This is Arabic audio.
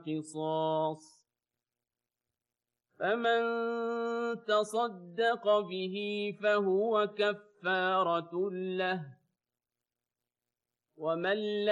قِصَاصٌ فمن تصدق به فهو كفارة له ومن